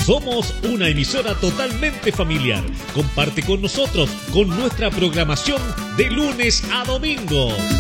Somos una emisora totalmente familiar. Comparte con nosotros con nuestra programación de lunes a domingo.